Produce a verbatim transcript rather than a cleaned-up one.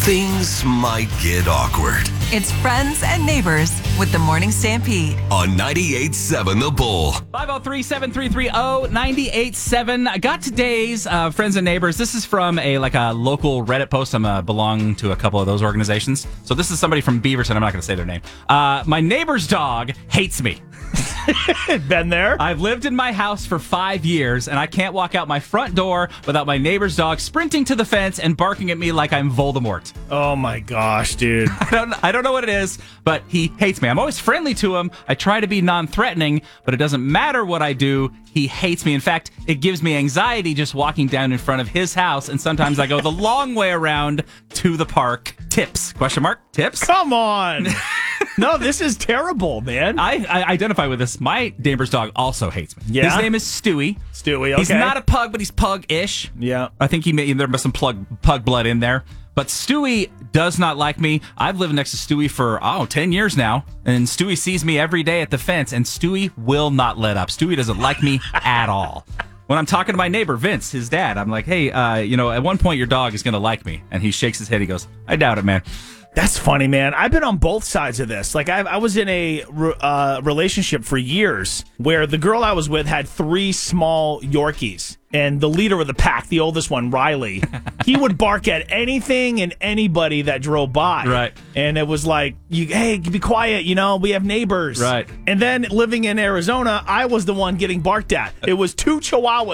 things might get awkward. It's Friends and Neighbors with the Morning Stampede. On ninety-eight point seven The Bull. five oh three, seven three three, oh nine eight seven. I got today's uh, Friends and Neighbors. This is from a like a local Reddit post. I'm uh, belong to a couple of those organizations. So this is somebody from Beaverton. I'm not going to say their name. Uh, my neighbor's dog hates me. Been there? I've lived in my house for five years, and I can't walk out my front door without my neighbor's dog sprinting to the fence and barking at me like I'm Voldemort. Oh my gosh, dude. I don't, I don't know what it is, but he hates me. I'm always friendly to him. I try to be non-threatening, but it doesn't matter what I do. He hates me. In fact, it gives me anxiety just walking down in front of his house, and sometimes I go the long way around to the park. Tips? Question mark? Tips? Come on. No, this is terrible, man. I, I identify with this. My neighbor's dog also hates me. Yeah? His name is Stewie. Stewie, okay. He's not a pug, but he's pug-ish. Yeah. I think he may, there must some plug, pug blood in there. But Stewie does not like me. I've lived next to Stewie for, oh, ten years now. And Stewie sees me every day at the fence, and Stewie will not let up. Stewie doesn't like me at all. When I'm talking to my neighbor, Vince, his dad, I'm like, hey, uh, you know, at one point your dog is going to like me. And he shakes his head. He goes, I doubt it, man. That's funny, man. I've been on both sides of this. Like, I, I was in a uh, relationship for years where the girl I was with had three small Yorkies. And the leader of the pack, the oldest one, Riley, he would bark at anything and anybody that drove by. Right. And it was like, you, hey, be quiet, you know, we have neighbors. Right. And then living in Arizona, I was the one getting barked at. It was two Chihuahuas